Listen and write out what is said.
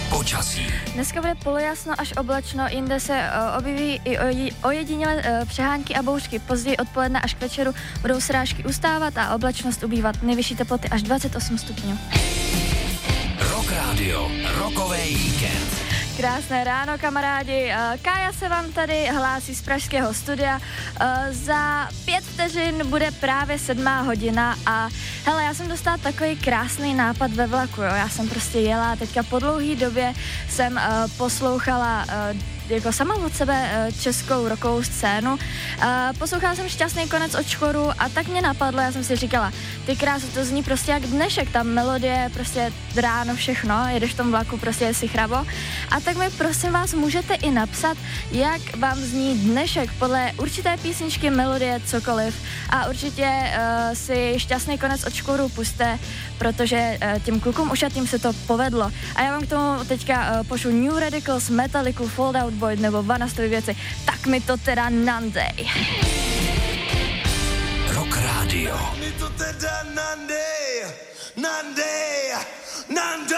Počasí. Dneska bude polojasno až oblačno, jinde se objeví i ojedinělé přehánky a bouřky. Později odpoledne až k večeru budou srážky ustávat a oblačnost ubývat. Nejvyšší teploty až 28 stupňů. Rock Radio, rokový víkend. Krásné ráno, kamarádi. Kája se vám tady hlásí z pražského studia. Za 5 vteřin bude právě 7 hodina a hele, já jsem dostala takový krásný nápad ve vlaku, jo. Já jsem prostě jela, teďka po dlouhý době jsem poslouchala jako sama od sebe českou rockovou scénu. Poslouchala jsem Šťastný konec od Šchoru a tak mě napadlo, já jsem si říkala, ty krásu, to zní prostě jak dnešek, ta melodie, prostě ráno všechno, jedeš v tom vlaku, prostě je si chrabo. A tak mi prosím vás můžete i napsat, jak vám zní dnešek podle určité písničky, melodie, cokoliv. A určitě si Šťastný konec od Šchoru puste, protože těm klukům ušatým se to povedlo. A já vám k tomu teďka pošlu New Radicals, Metallica, Fold Out Boy nebo Vanastovy věci, tak mi to teda nandej. Rock Radio. Mi to teda nandej, nandej, nandej.